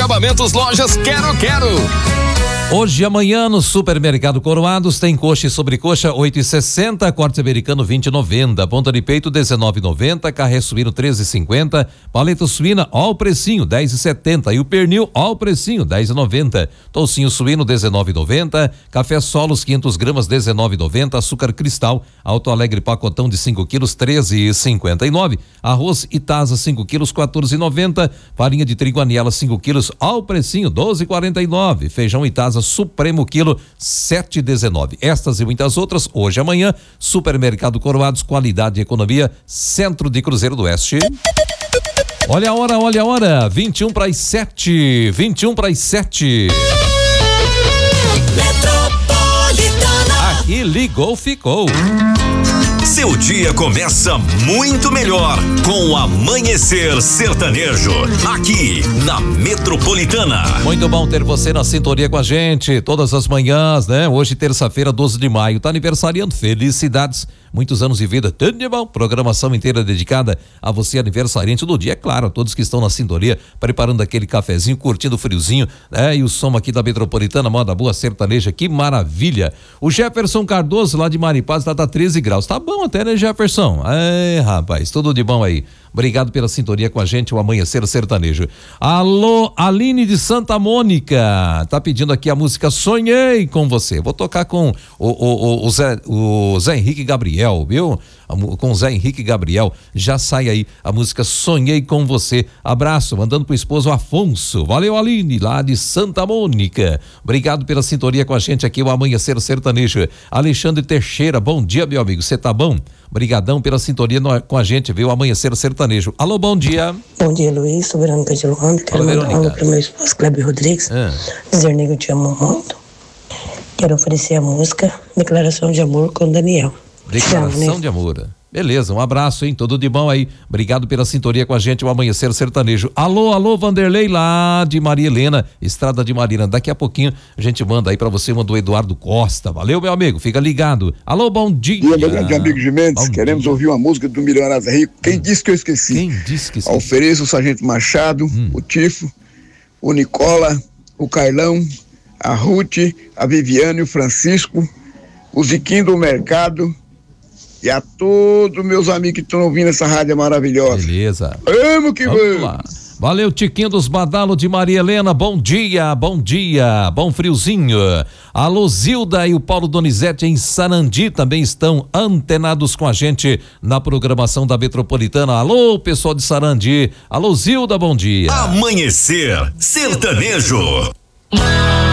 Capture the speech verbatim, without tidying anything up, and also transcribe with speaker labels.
Speaker 1: Acabamentos Lojas Quero Quero.
Speaker 2: Hoje e amanhã no Supermercado Coroados tem coxa e sobrecoxa oito e sessenta, corte americano vinte e noventa, ponta de peito dezenove e noventa, carré suíno treze e cinquenta, paleta suína ó o precinho dez e setenta e o pernil ó o precinho dez e noventa, toucinho suíno dezenove e noventa, café solos quinhentas gramas dezenove e noventa, açúcar cristal Alto Alegre pacotão de cinco quilos treze e cinquenta e nove, arroz Itasa cinco quilos quatorze e noventa, farinha de trigo Aniela cinco quilos ó o precinho doze e quarenta e nove, feijão Itasa Supremo quilo sete e dezenove. Estas e muitas outras hoje e amanhã. Supermercado Coroados, qualidade e economia, Centro de Cruzeiro do Oeste. Olha a hora, olha a hora, vinte e um para as sete, vinte e um para as sete. Metropolitana. Aqui ligou, ficou.
Speaker 1: Seu dia começa muito melhor com o Amanhecer Sertanejo, aqui na Metropolitana.
Speaker 2: Muito bom ter você na sintonia com a gente todas as manhãs, né? Hoje, terça-feira, doze de maio, tá aniversariando. Felicidades, muitos anos de vida, tudo de bom. Programação inteira dedicada a você, aniversariante do dia, é claro, a todos que estão na sintonia, preparando aquele cafezinho, curtindo o friozinho, né? E o som aqui da Metropolitana, moda boa sertaneja, que maravilha. O Jefferson Cardoso, lá de Maripaz, tá, tá treze graus, tá bom até, né, Jefferson? É, rapaz, tudo de bom aí. Obrigado pela sintonia com a gente, o Amanhecer Sertanejo. Alô, Aline de Santa Mônica, tá pedindo aqui a música Sonhei com Você. Vou tocar com o, o, o, o, Zé, o Zé Henrique Gabriel, viu? Com o Zé Henrique Gabriel, já sai aí a música Sonhei com Você. Abraço, mandando pro esposo Afonso. Valeu, Aline, lá de Santa Mônica. Obrigado pela sintonia com a gente aqui, o Amanhecer Sertanejo. Alexandre Teixeira, bom dia, meu amigo, você tá bom? Obrigadão pela sintonia no, com a gente, viu? Amanhecer Sertanejo. Alô, bom dia.
Speaker 3: Bom dia, Luiz, Sou Verônica de Luanda. Quero mandar um alô pro meu esposo, Cleber Rodrigues. É. Dizer, nego, eu te amo muito. Quero oferecer a música Declaração de Amor com Daniel.
Speaker 2: Declaração de Amor. Beleza, um abraço, hein? Tudo de bom aí. Obrigado pela sintonia com a gente, o Amanhecer Sertanejo. Alô, alô, Vanderlei, lá de Maria Helena, Estrada de Marina. Daqui a pouquinho a gente manda aí pra você uma do Eduardo Costa. Valeu, meu amigo, fica ligado. Alô, bom dia.
Speaker 4: Bom dia, meu grande amigo de Mendes. Bom Queremos dia. ouvir uma música do Milionário Rico. Quem hum. disse que eu esqueci?
Speaker 2: Quem disse que esqueci?
Speaker 4: Ofereço o Sargento Machado, hum. o Tifo, o Nicola, o Carlão, a Ruth, a Viviane, o Francisco, o Ziquinho do Mercado, e a todos meus amigos que estão ouvindo essa rádio maravilhosa.
Speaker 2: Beleza.
Speaker 4: Vamos que vamos. vamos.
Speaker 2: Valeu, Tiquinho dos Badalos de Maria Helena, bom dia, bom dia, bom friozinho. Alô, Zilda e o Paulo Donizete em Sarandi também estão antenados com a gente na programação da Metropolitana. Alô, pessoal de Sarandi. Alô, Zilda, bom dia.
Speaker 1: Amanhecer Sertanejo.